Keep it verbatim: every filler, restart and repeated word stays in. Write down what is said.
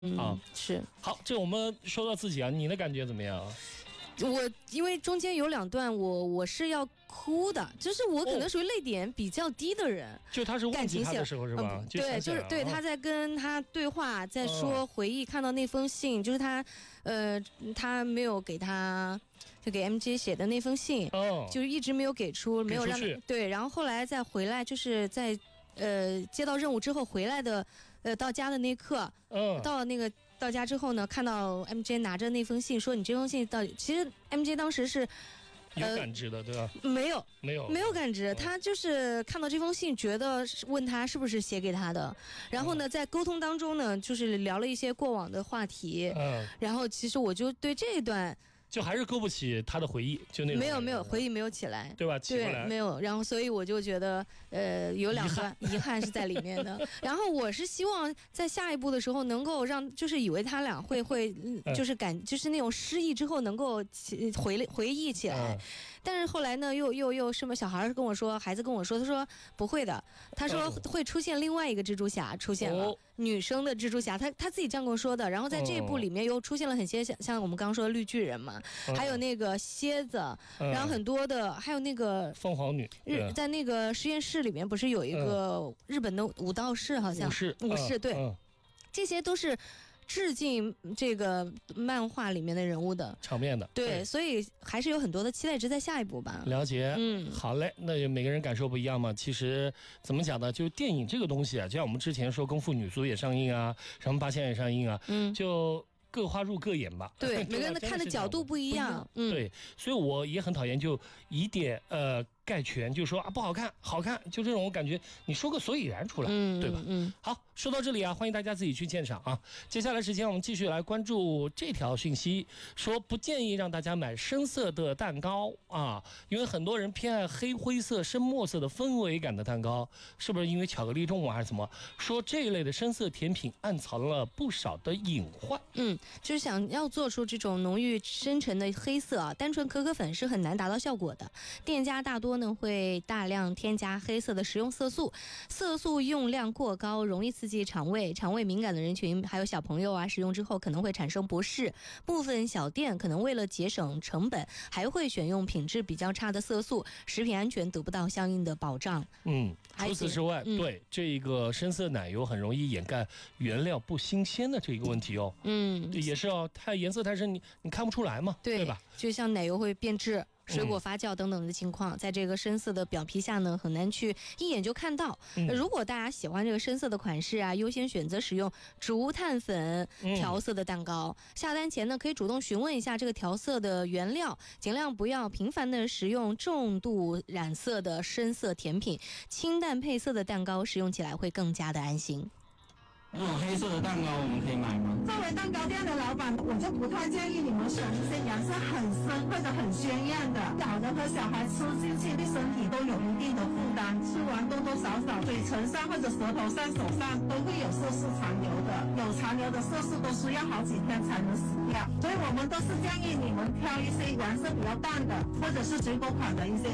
嗯啊， 是。 好，这我们说到自己啊，你的感觉怎么样？ 我因为中间有两段我我是要哭的，就是我可能属于泪点比较低的人。哦、 就他是忘记他的时候是吧？ 嗯、对，就是对他在跟他对话，在说回忆，看到那封信，哦、就是他呃他没有给他。就给 M J 写的那封信，哦，就是一直没有给出，没有让对，然后后来再回来，就是在呃接到任务之后回来的，呃到家的那一刻，嗯，到了那个到家之后呢，看到 M J 拿着那封信，说你这封信到底，其实 M J 当时是。 有感知的，对吧？ 没有， 没有， 没有感知。他就是看到这封信，觉得问他是不是写给他的。然后呢，在沟通当中呢，就是聊了一些过往的话题。嗯。然后其实我就对这一段。 就还是勾不起他的回忆，就那种没有没有回忆没有起来， 对吧？起不来， 对，没有。然后所以我就觉得，呃，有两段遗憾是在里面的。然后我是希望在下一步的时候能够让，就是以为他俩会会，就是感，就是那种失忆之后能够回回忆起来。嗯、但是后来呢，又又又什么小孩跟我说，孩子跟我说，他说不会的，他说会出现另外一个蜘蛛侠出现了，哦、女生的蜘蛛侠，他他自己这样跟我说的。然后在这一部里面又出现了很些像像我们刚刚说的绿巨人嘛。嗯、还有那个蝎子，嗯、然后很多的，还有那个凤凰女， 日在那个实验室里面不是有一个日本的武道士，好像武士， 武士对， 嗯、 这些都是致敬这个漫画里面的人物的场面的， 对，对所以还是有很多的期待值在下一步吧。 了解，嗯，好嘞，那每个人感受不一样嘛。其实怎么讲呢？就电影这个东西啊，就像我们之前说《功夫女足》也上映啊，什么八仙也上映啊，嗯，就。各花入各眼吧， 对，每个人的看的角度不一样， 嗯，对，所以我也很讨厌就以点呃概全，就说啊不好看，好看，就这种我感觉你说个所以然出来，嗯、对吧？嗯，好，说到这里啊，欢迎大家自己去鉴赏啊。接下来时间我们继续来关注这条讯息，说不建议让大家买深色的蛋糕啊，因为很多人偏爱黑灰色、深墨色的氛围感的蛋糕，是不是因为巧克力重啊还是什么？说这一类的深色甜品暗藏了不少的隐患， 嗯。就是想要做出这种浓郁深沉的黑色啊，单纯可可粉是很难达到效果的。店家大多呢会大量添加黑色的食用色素，色素用量过高，容易刺激肠胃，肠胃敏感的人群还有小朋友啊，使用之后可能会产生不适。部分小店可能为了节省成本，还会选用品质比较差的色素，食品安全得不到相应的保障。 嗯，除此之外，嗯、对这个深色奶油很容易掩盖原料不新鲜的这个问题哦。嗯。也是哦，太颜色太深，你你看不出来嘛， 对, 对吧？ 就像奶油会变质、水果发酵等等的情况，嗯、在这个深色的表皮下呢，很难去一眼就看到。嗯、如果大家喜欢这个深色的款式啊，优先选择使用竹炭粉调色的蛋糕。嗯、下单前呢，可以主动询问一下这个调色的原料，尽量不要频繁的食用重度染色的深色甜品，清淡配色的蛋糕食用起来会更加的安心。 这种黑色的蛋糕我们可以买吗？ 作为蛋糕店的老板，我就不太建议你们选一些颜色很深或者很鲜艳的，小的和小孩吃进去对身体都有一定的负担，吃完多多少少嘴唇上或者舌头上、手上都会有色素残留的，有残留的色素都需要好几天才能死掉，所以我们都是建议你们挑一些颜色比较淡的，或者是水果款的一些